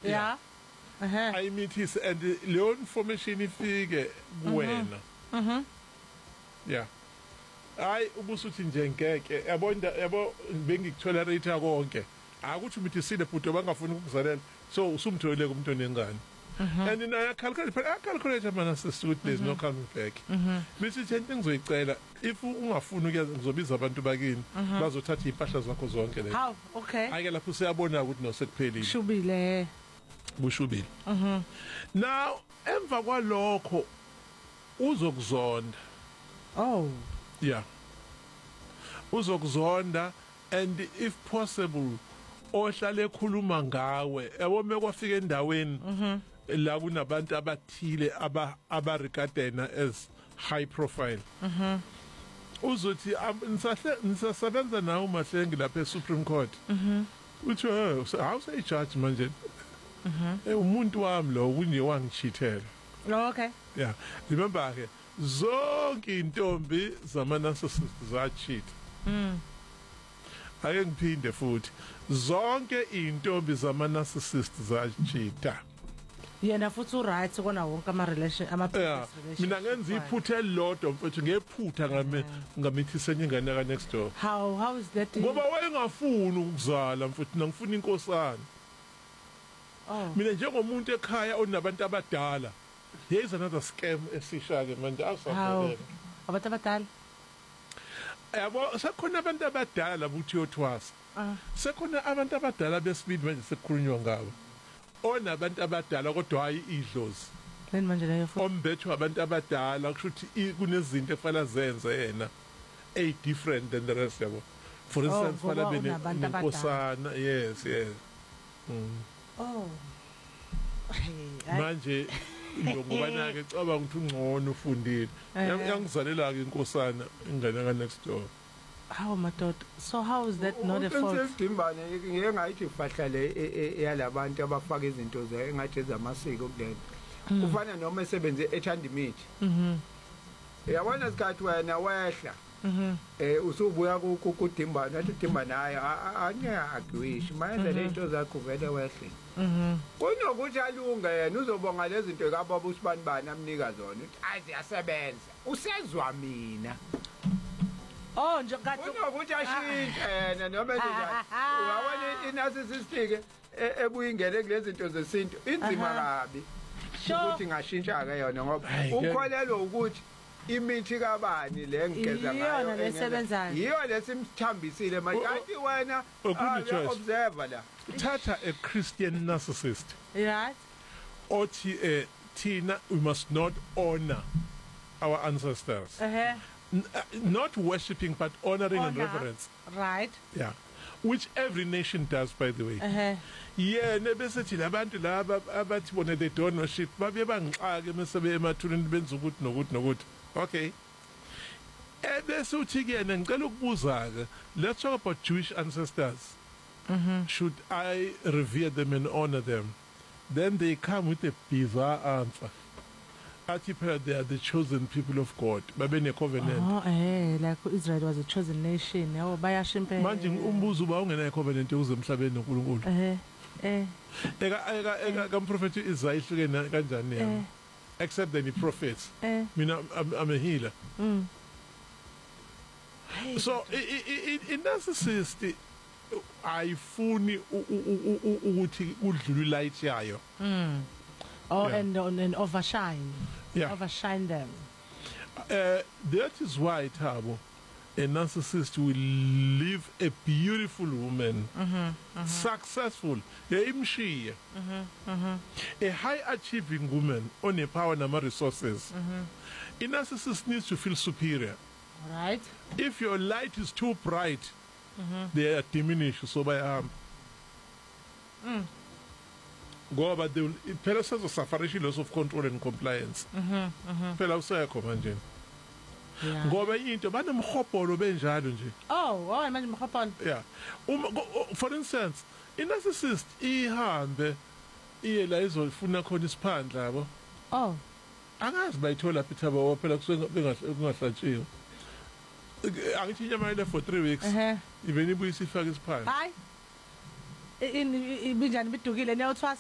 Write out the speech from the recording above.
Yeah. ayimithise and leyo information ifike kuwena yeah hayi ubusuthi nje ngeke yabo bengikutolerate konke akuthi umithисile bhuti bangafuni ukukuzalela so usumtholele kumuntu onengane and naye calculate mana sisuthi there's no coming back bese into engizoyicela if ungafuni ukuyenza ngizobiza abantu bakini bazothatha impahla zakho zonke lezo how okay ayike lapho siyabona ukuthi no sekuphelile shubile bushubile now emva kwalokho uzokuzonda oh yeah uzokuzonda and if possible ohlale ekhuluma ngawe yabo mekwafika endaweni la kunabantu abathile abaregardena as high profile uzothi nisasebenza nawo Mahlengi lapha eSupreme Court uthi how say judge manje umuntu wami lo kunye wangichithela okay yeah remember ke zonke intombi zama-narcissists za-cheat ake ngiphinde futhi zonke intombi zama-narcissists za-cheata yena futhi uright kona wonke ama-relation mina ngenza iphutha elilodwa mfethu ngephutha ngamithisa enye ingane ka-next door how is that ngoba wayengafuni ukuzala mfethu nangifuna inkosana mina njengomuntu ekhaya onabantu abadala there is another scam esisha-ke manje awusavelela abantu abadala yabo sekhona abantu abadala buthi yothwasa sekhona abantu abadala besibili manje sekukhulunywa ngabo onabantu abadala kodwa hayi idlozi then manje leyo futhi ombethu abantu abadala kusho ukuthi kunezinto efana zenze yena different than the rest yabo for instance fala benenkosana yes manje ngokubana ke cabanga ukuthi ungcono ufundile yangizalela ke inkosana ingane ka next door how madoda so how is that not a fault Sesidimbane ngeke ngayithi fahla le yalabantu abafaka izinto engathi ezamasiko kulento kufana noma esebenze eChandimith yabona isikhathi wena wehla usubuya kudimbana athi dimbana hayi anyagwishi manje lento zakho vele wehle kunokuthi alunga yena uzobonga lezi zinto kababa usibani bani amnika zona uthi aziyasebenza usezwa mina nje ngathi kunokuthi ashintshe yena noma njani uyabona inarcissistic ebuya ingene kulezi zinto zesintu inzima kabi ukuthi ngashintsha ke yona ngoba ukholelwa ukuthi imithi kabani le ngigeza ngayo iyona lesebenzayo yiyo lesimthambisile manje kanti wena observer la thatha a Christian narcissist right othi Tina we must not honor our ancestors not worshipping but honoring and reverence right yeah which every nation does by the way yeah nebesethi labantu laba abathi bona they don't worship babe bangixake mesebe emathuleni benza ukuthi nokuthi okay ebese uthi kuyena ngicela ukubuza ke let's talk about Jewish ancestors should I revere them and honor them then they come with a bizarre answer athi phela they are the chosen people of God babe ne covenant like Israel was a chosen nation yabo bayashimpe manje umbuzo uba ungena covenant ukuze emhlabeni noNkulunkulu eka prophet Isaiah ihlukene kanjani yena except the prophets mina I'm a healer so in narcissist ayifuni ukuthi udlule light yayo and overshine overshine them that is why Thabo a narcissist will leave a beautiful woman successful imshiya a high achieving woman on a power and resources a narcissist needs to feel superior right if your light is too bright they are diminished so by ngoba they will phela sezosafarish loss of control and compliance phela usekho manje ngoba into banomhobholo benjalo nje manje mhobholo yeah for instance in narcissist ihambe iye la izofuna khona isiphandla yabo angazi bayithola phi Thabo phela kusuke bengahlatshiwe angithi inyama ile for 3 weeks even ibuyisa ifaka isiphandla hayi ibinjani bidukile neyothwasa